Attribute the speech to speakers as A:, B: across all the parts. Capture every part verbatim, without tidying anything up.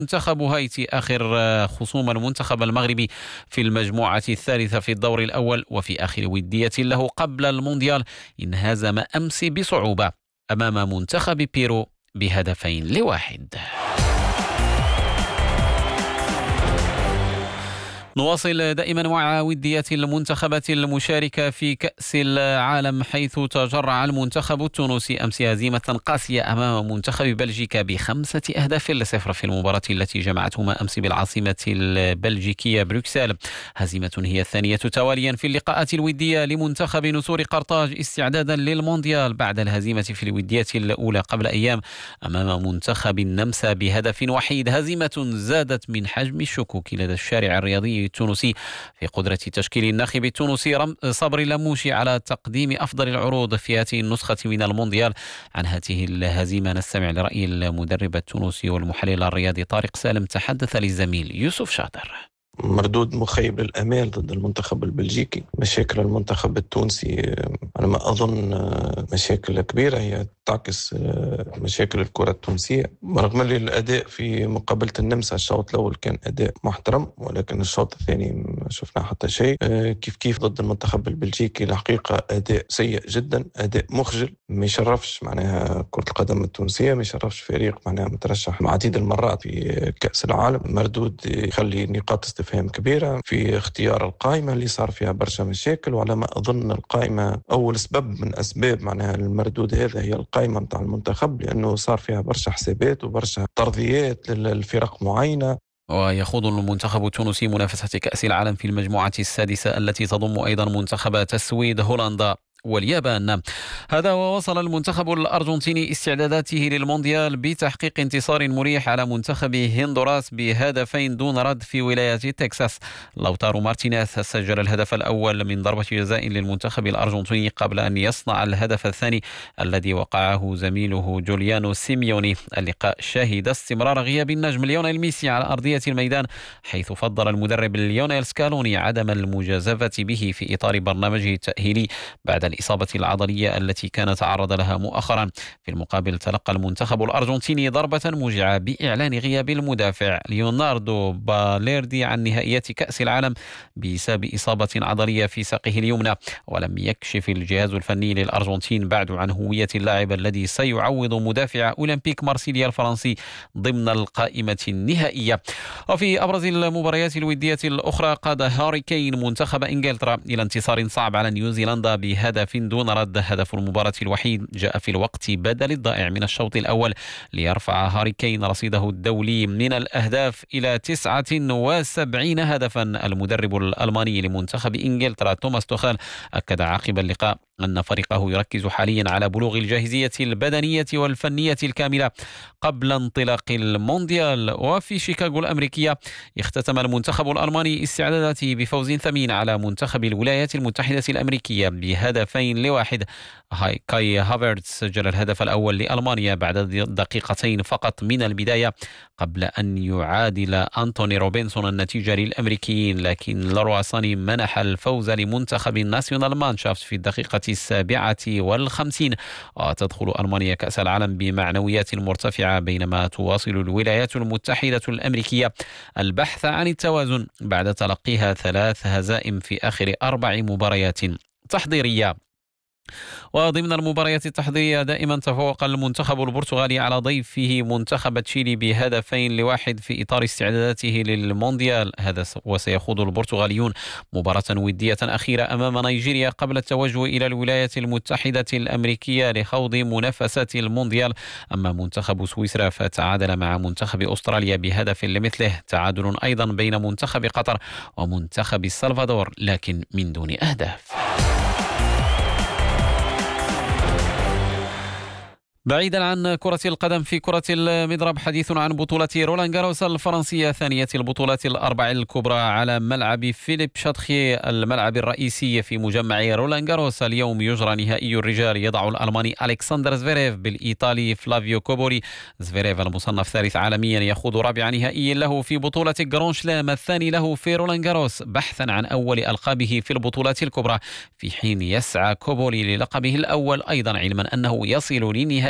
A: منتخب هايتي آخر خصوم المنتخب المغربي في المجموعة الثالثة في الدور الأول، وفي آخر ودية له قبل المونديال انهزم أمس بصعوبة أمام منتخب بيرو بهدفين لواحد. نواصل دائما مع وديات المنتخبات المشاركة في كأس العالم، حيث تجرع المنتخب التونسي أمس هزيمة قاسية أمام منتخب بلجيكا بخمسة أهداف لصفر في المباراة التي جمعتهما أمس بالعاصمة البلجيكية بروكسل. هزيمة هي الثانية تواليا في اللقاءات الودية لمنتخب نسور قرطاج استعدادا للمونديال بعد الهزيمة في الودية الأولى قبل أيام أمام منتخب النمسا بهدف وحيد. هزيمة زادت من حجم الشكوك لدى الشارع الرياضي التونسي في قدرة تشكيل الناخب التونسي صبري لموشي على تقديم أفضل العروض في هذه النسخة من المونديال. عن هذه الهزيمة نستمع لرأي المدرب التونسي والمحلل الرياضي طارق سالم، تحدث للزميل يوسف شاطر.
B: مردود مخيب للأمال ضد المنتخب البلجيكي. مشاكل المنتخب التونسي أنا ما أظن مشاكل كبيرة هي تعكس مشاكل الكرة التونسية، رغم أن الأداء في مقابلة النمسا الشوط الأول كان أداء محترم، ولكن الشوط الثاني ما شفنا حتى شيء. كيف كيف ضد المنتخب البلجيكي الحقيقة أداء سيء جدا، أداء مخجل، ما يشرفش معناها كرة القدم التونسية، ما يشرفش فريق معناها مترشح عديد المرات في كأس العالم. مردود يخلي نقاط استفهام كبيرة في اختيار القائمة اللي صار فيها برشا مشاكل، وعلى ما أظن القائمة أول سبب من أسباب معناها المردود هذا هي القائمة متاع المنتخب، لأنه صار فيها برشا حسابات وبرشا ترضيات للفرق معينة.
A: ويخوض المنتخب التونسي منافسة كأس العالم في المجموعة السادسة التي تضم أيضا منتخبات السويد، هولندا واليابان. هذا ووصل المنتخب الأرجنتيني استعداداته للمونديال بتحقيق انتصار مريح على منتخب هندوراس بهدفين دون رد في ولاية تكساس. لوتارو مارتينيز سجل الهدف الأول من ضربة جزاء للمنتخب الأرجنتيني قبل أن يصنع الهدف الثاني الذي وقعه زميله جوليانو سيميوني. اللقاء شهد استمرار غياب النجم ليونيل ميسي على أرضية الميدان، حيث فضل المدرب ليونيل سكالوني عدم المجازفة به في إطار برنامجه التأهيلي بعد الإصابة العضلية التي كان تعرض لها مؤخرا. في المقابل تلقى المنتخب الأرجنتيني ضربة موجعة بإعلان غياب المدافع ليوناردو باليردي عن نهائيات كأس العالم بسبب إصابة عضلية في ساقه اليمنى، ولم يكشف الجهاز الفني للأرجنتين بعد عن هوية اللاعب الذي سيعوض مدافع أولمبيك مارسيليا الفرنسي ضمن القائمة النهائية. وفي أبرز المباريات الودية الأخرى قاد هاري كين منتخب إنجلترا إلى انتصار صعب على نيوزيلندا بهدف دون رد. هدف المباراة الوحيد جاء في الوقت بدل الضائع من الشوط الأول ليرفع هاري كين رصيده الدولي من الأهداف إلى تسعة وسبعين هدفا. المدرب الألماني لمنتخب إنجلترا توماس توخيل أكد عقب اللقاء أن فريقه يركز حاليا على بلوغ الجاهزية البدنية والفنية الكاملة قبل انطلاق المونديال. وفي شيكاغو الأمريكية اختتم المنتخب الألماني استعداداته بفوز ثمين على منتخب الولايات المتحدة الأمريكية بهدفين لواحد. هاي كاي هافرتز سجل الهدف الأول لألمانيا بعد دقيقتين فقط من البداية قبل أن يعادل أنتوني روبنسون النتيجة للأمريكيين، لكن لاروا ساني منح الفوز لمنتخب الناسيونال مانشافت في الدقيقة السابعة والخمسين. وتدخل ألمانيا كأس العالم بمعنويات مرتفعة، بينما تواصل الولايات المتحدة الأمريكية البحث عن التوازن بعد تلقيها ثلاث هزائم في آخر أربع مباريات تحضيرية. وضمن المباريات التحضيرية دائما تفوق المنتخب البرتغالي على ضيفه منتخب تشيلي بهدفين لواحد في إطار استعداداته للمونديال. هذا وسيخوض البرتغاليون مباراة ودية أخيرة أمام نيجيريا قبل التوجه إلى الولايات المتحدة الأمريكية لخوض منافسات المونديال. أما منتخب سويسرا فتعادل مع منتخب أستراليا بهدف لمثله، تعادل أيضا بين منتخب قطر ومنتخب السلفادور لكن من دون أهداف. بعيدا عن كرة القدم، في كرة المضرب حديث عن بطولة رولان جاروس الفرنسية، ثانية البطولات الأربع الكبرى على ملعب فيليب شاتخي الملعب الرئيسي في مجمع رولان جاروس. اليوم يجرى نهائي الرجال، يضع الألماني ألكسندر زفيريف بالإيطالي فلافيو كوبولي. زفيريف المصنف ثالث عالميا يخوض رابع نهائي له في بطولة جران شلام الثاني له في رولان جاروس بحثا عن أول ألقابه في البطولات الكبرى، في حين يسعى كوبولي للقبه الأول أيضا، علما أنه يصل لنهائي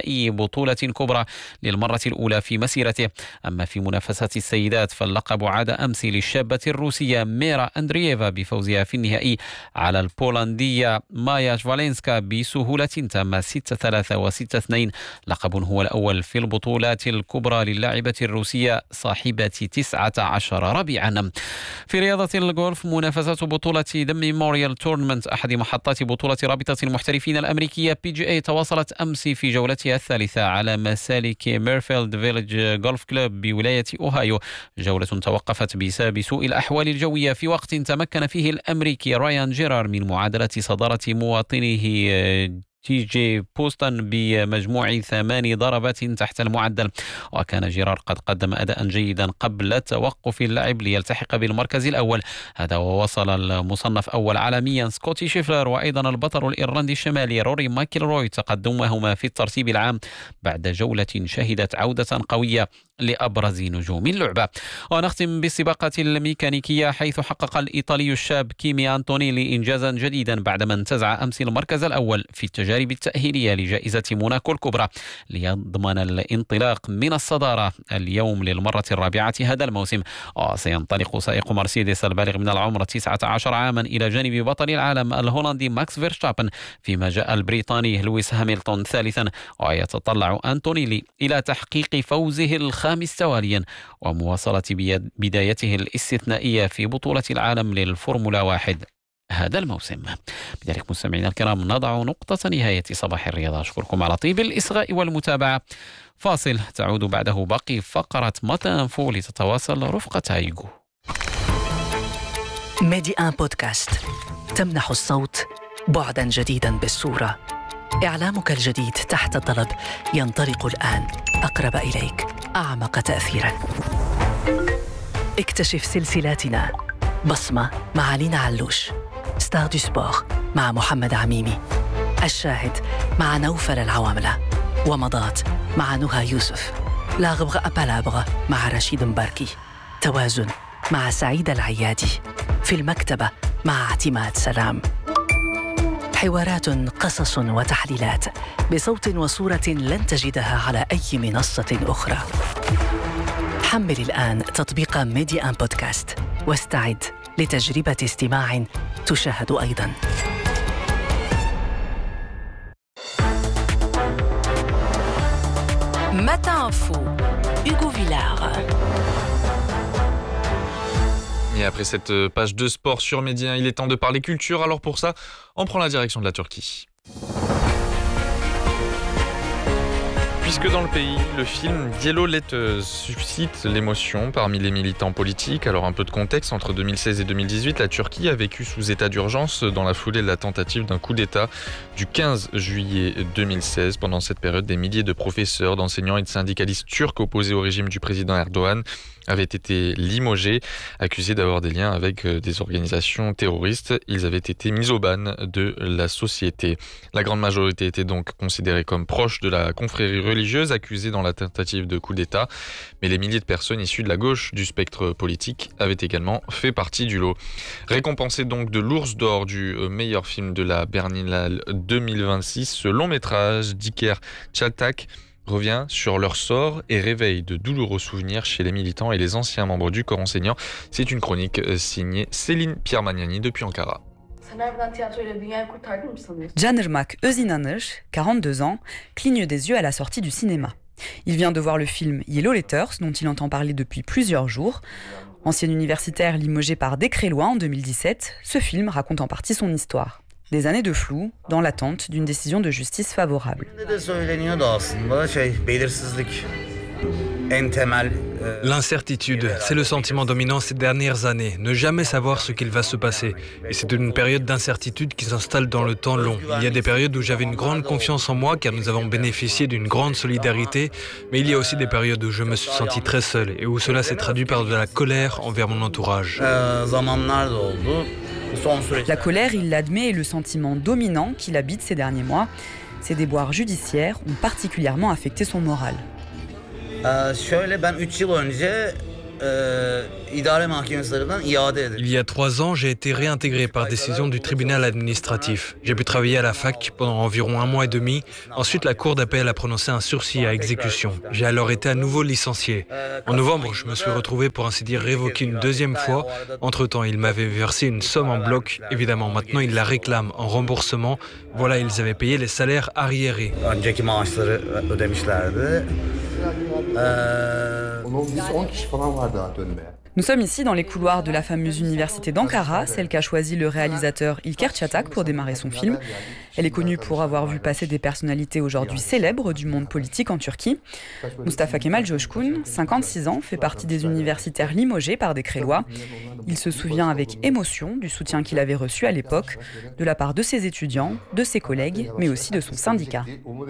A: نهائي بطولة كبرى للمرة الأولى في مسيرته. أما في منافسة السيدات فاللقب عاد أمس للشابة الروسية ميرا أندرييفا بفوزها في النهائي على البولندية مايا فالينسكا بسهولة تامة ستة ثلاثة وستة اثنين. لقب هو الأول في البطولات الكبرى للاعبة الروسية صاحبة تسعة عشر ربيعا. في رياضة الجولف منافسة بطولة ذا ميموريال تورنمنت أحد محطات بطولة رابطة المحترفين الأمريكية بي جي اي تواصلت أمس في جولتها الثالثة على مسالك ميرفيلد فيليج جولف كلوب بولاية أوهايو. جولة توقفت بسبب سوء الأحوال الجوية في وقت تمكن فيه الأمريكي رايان جيرار من معادلة صدارة مواطنه تي جي بوستن بمجموع ثمان ضربات تحت المعدل. وكان جيرار قد قدم أداء جيدا قبل توقف اللعب ليلتحق بالمركز الأول. هذا ووصل المصنف أول عالميا سكوتي شيفلر وأيضا البطل الإيرلندي الشمالي روري ماكيلروي تقدمهما في الترتيب العام بعد جولة شهدت عودة قوية لأبرز نجوم اللعبة. ونختم بالسباقات الميكانيكية حيث حقق الإيطالي الشاب كيمي أنتونيلي إنجازا جديدا بعدما انتزع أمس المركز الأول في التجارب التأهيلية لجائزة موناكو الكبرى ليضمن الانطلاق من الصدارة اليوم للمرة الرابعة هذا الموسم. وسينطلق سائق مرسيدس البالغ من العمر تسعة عشر عاما إلى جانب بطل العالم الهولندي ماكس فيرشتابن، فيما جاء البريطاني لويس هامilton ثالثا. ويتطلع أنتونيلي إلى تحقيق فوزه الخامس تواليا ومواصلة بدايته الاستثنائية في بطولة العالم للفورمولا واحد هذا الموسم. بذلك مستمعينا الكرام نضع نقطة نهاية صباح الرياضة. أشكركم على طيب الإصغاء والمتابعة. فاصل تعود بعده باقي فقرة متى أنفو لتتواصل رفقة هايجو.
C: ميدي آن بودكاست تمنح الصوت بعدا جديدا بالصورة. إعلامك الجديد تحت الطلب ينطلق الآن أقرب إليك، أعمق تأثيرا. اكتشف سلسلاتنا: بصمة مع لينا علوش، ستار دو سبور مع محمد عميمي، الشاهد مع نوفل العواملة، ومضات مع نهى يوسف، لا غبغة أبالابغة مع رشيد مباركي، توازن مع سعيد العيادي، في المكتبة مع اعتماد سلام. حوارات، قصص وتحليلات بصوت وصورة لن تجدها على أي منصة أخرى. حمل الآن تطبيق ميدي آن بودكاست واستعد لتجربة استماع تشاهد أيضاً.
D: Matin Info, Hugo Villard.
E: Et après cette page de sport sur Média, il est temps de parler culture. Alors pour ça, on prend la direction de la Turquie. Puisque dans le pays, le film Yellow Letters suscite l'émotion parmi les militants politiques. Alors un peu de contexte, entre deux mille seize et deux mille dix-huit, la Turquie a vécu sous état d'urgence dans la foulée de la tentative d'un coup d'État du quinze juillet deux mille seize. Pendant cette période, des milliers de professeurs, d'enseignants et de syndicalistes turcs opposés au régime du président Erdogan avaient été limogés, accusés d'avoir des liens avec des organisations terroristes. Ils avaient été mis au ban de la société. La grande majorité était donc considérée comme proche de la confrérie religieuse accusée dans la tentative de coup d'État. Mais les milliers de personnes issues de la gauche du spectre politique avaient également fait partie du lot. Récompensé donc de l'Ours d'Or du meilleur film de la Berlinale deux mille vingt-six, ce long métrage d'Iker Çaltak revient sur leur sort et réveille de douloureux souvenirs chez les militants et les anciens membres du corps enseignant. C'est une chronique signée Céline Pierre-Magnani depuis Ankara.
F: Canırmak Özinanır, quarante-deux ans, cligne des yeux à la sortie du cinéma. Il vient de voir le film Yellow Letters, dont il entend parler depuis plusieurs jours. Ancien universitaire limogé par décret-loi en deux mille dix-sept, ce film raconte en partie son histoire. Des années de flou, dans l'attente d'une décision de justice favorable.
G: L'incertitude, c'est le sentiment dominant ces dernières années, ne jamais savoir ce qu'il va se passer. Et c'est une période d'incertitude qui s'installe dans le temps long. Il y a des périodes où j'avais une grande confiance en moi car nous avons bénéficié d'une grande solidarité, mais il y a aussi des périodes où je me suis senti très seul et où cela s'est traduit par de la colère envers mon entourage.
F: La colère, il l'admet, est le sentiment dominant qui l'habite ces derniers mois. Ces déboires judiciaires ont particulièrement affecté son moral.
G: Il y a trois ans, j'ai été réintégré par décision du tribunal administratif. J'ai pu travailler à la fac pendant environ un mois et demi. Ensuite, la cour d'appel a prononcé un sursis à exécution. J'ai alors été à nouveau licencié. En novembre, je me suis retrouvé pour ainsi dire révoqué une deuxième fois. Entre-temps, ils m'avaient versé une somme en bloc. Évidemment, maintenant, ils la réclament en remboursement. Voilà, ils avaient payé les salaires arriérés.
F: Nous sommes ici dans les couloirs de la fameuse université d'Ankara, celle qu'a choisi le réalisateur İlker Çatak pour démarrer son film. Elle est connue pour avoir vu passer des personnalités aujourd'hui célèbres du monde politique en Turquie. Mustafa Kemal Coşkun, cinquante-six ans, fait partie des universitaires limogés par décret-loi. Il se souvient avec émotion du soutien qu'il avait reçu à l'époque de la part de ses étudiants, de ses collègues, mais aussi de son syndicat.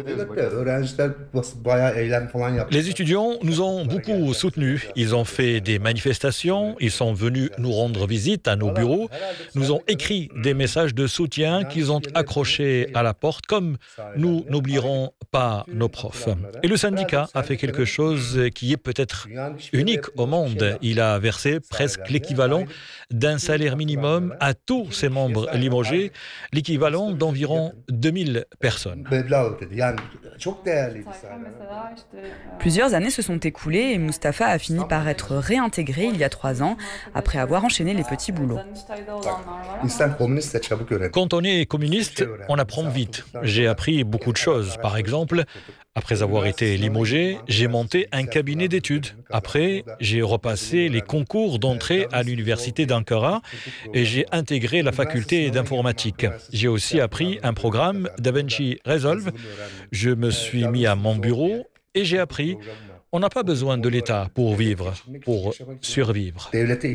H: Les étudiants nous ont beaucoup soutenus. Ils ont fait des manifestations, ils sont venus nous rendre visite à nos bureaux, nous ont écrit des messages de soutien qu'ils ont accrochés à la porte, comme nous n'oublierons pas nos profs. Et le syndicat a fait quelque chose qui est peut-être unique au monde. Il a versé presque l'équivalent d'un salaire minimum à tous ses membres limogés, l'équivalent d'environ deux mille personnes.
F: Plusieurs années se sont écoulées et Mustafa a fini par être réintégré il y a trois ans, après avoir enchaîné les petits boulots.
H: Quand on est communiste, on apprend vite. J'ai appris beaucoup de choses. Par exemple, après avoir été limogé, j'ai monté un cabinet d'études. Après, j'ai repassé les concours d'entrée à l'université d'Ankara et j'ai intégré la faculté d'informatique. J'ai aussi appris un programme DaVinci Resolve. Je me suis mis à mon bureau et j'ai appris. On n'a pas besoin de l'État pour vivre, pour survivre.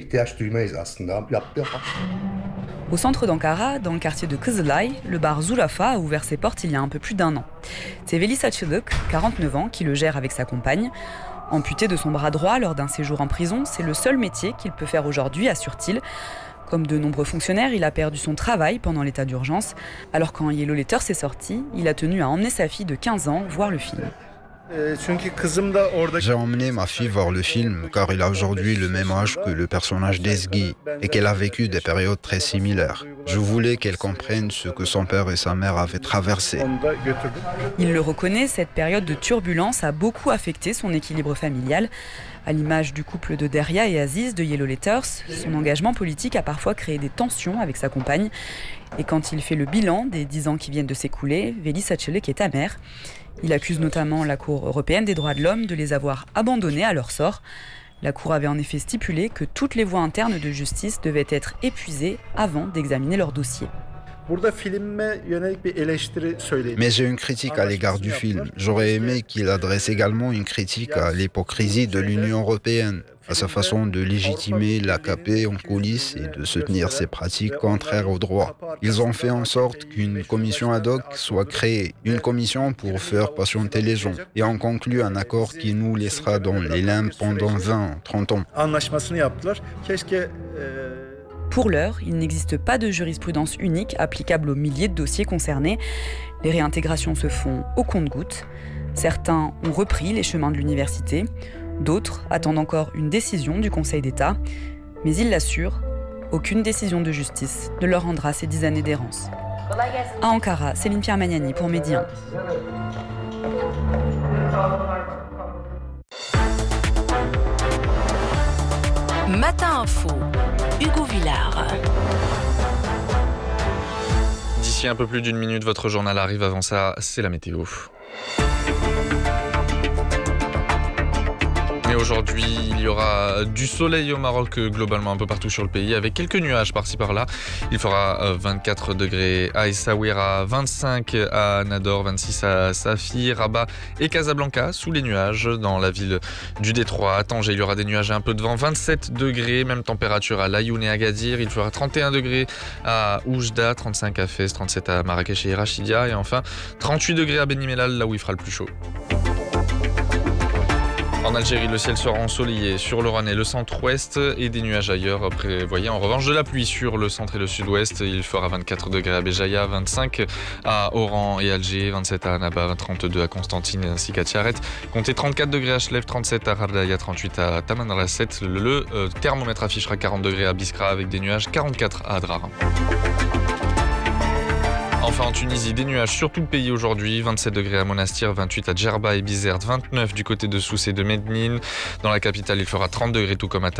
F: Au centre d'Ankara, dans le quartier de Kızılay, le bar Zulafa a ouvert ses portes il y a un peu plus d'un an. C'est Veli Açılık, quarante-neuf ans, qui le gère avec sa compagne. Amputé de son bras droit lors d'un séjour en prison, c'est le seul métier qu'il peut faire aujourd'hui, assure-t-il. Comme de nombreux fonctionnaires, il a perdu son travail pendant l'état d'urgence. Alors quand Yellow Letters est sorti, il a tenu à emmener sa fille de quinze ans voir le film.
I: J'ai emmené ma fille voir le film car il a aujourd'hui le même âge que le personnage d'Ezgi et qu'elle a vécu des périodes très similaires. Je voulais qu'elle comprenne ce que son père et sa mère avaient traversé.
F: Il le reconnaît, cette période de turbulence a beaucoup affecté son équilibre familial. À l'image du couple de Derya et Aziz de Yellow Letters, son engagement politique a parfois créé des tensions avec sa compagne. Et quand il fait le bilan des dix ans qui viennent de s'écouler, Veli Açılık est amer. Il accuse notamment la Cour européenne des droits de l'homme de les avoir abandonnés à leur sort. La Cour avait en effet stipulé que toutes les voies internes de justice devaient être épuisées avant d'examiner leur dossier.
I: Mais j'ai une critique à l'égard du film. J'aurais aimé qu'il adresse également une critique à l'hypocrisie de l'Union européenne, à sa façon de légitimer l'A K P en coulisses et de soutenir ses pratiques contraires au droit. Ils ont fait en sorte qu'une commission ad hoc soit créée, une commission pour faire patienter les gens, et ont conclu un accord qui nous laissera dans les limbes pendant vingt, trente ans.
F: Pour l'heure, il n'existe pas de jurisprudence unique applicable aux milliers de dossiers concernés. Les réintégrations se font au compte-gouttes. Certains ont repris les chemins de l'université. D'autres attendent encore une décision du Conseil d'État. Mais ils l'assurent, aucune décision de justice ne leur rendra ces dix années d'errance. À Ankara, Céline Pierre Magnani pour Midi un.
D: Matin Info, Hugo Villard.
E: D'ici un peu plus d'une minute, votre journal arrive. Avant ça, c'est la météo. Et aujourd'hui, il y aura du soleil au Maroc, globalement un peu partout sur le pays, avec quelques nuages par-ci par-là. Il fera vingt-quatre degrés à Essaouira, vingt-cinq à Nador, vingt-six à Safi, Rabat et Casablanca, sous les nuages. Dans la ville du Détroit, à Tanger, il y aura des nuages et un peu de vent, vingt-sept degrés, même température à Laayoune et Agadir. Il fera trente et un degrés à Oujda, trente-cinq à Fès, trente-sept à Marrakech et Rachidia, et enfin trente-huit degrés à Beni Mellal, là où il fera le plus chaud. En Algérie, le ciel sera ensoleillé sur l'Oran et le centre-ouest et des nuages ailleurs. Prévoyez en revanche de la pluie sur le centre et le sud-ouest. Il fera vingt-quatre degrés à Béjaïa, vingt-cinq à Oran et Alger, vingt-sept à Annaba, trente-deux à Constantine ainsi qu'à Tiaret. Comptez trente-quatre degrés à Chlef, trente-sept à Hardaya, trente-huit à Tamanrasset. Le, le euh, thermomètre affichera quarante degrés à Biskra avec des nuages, quarante-quatre à Adrar. Enfin en Tunisie, des nuages sur tout le pays aujourd'hui, vingt-sept degrés à Monastir, vingt-huit à Djerba et Bizerte, vingt-neuf du côté de Sousse et de Mednine. Dans la capitale, il fera trente degrés tout comme à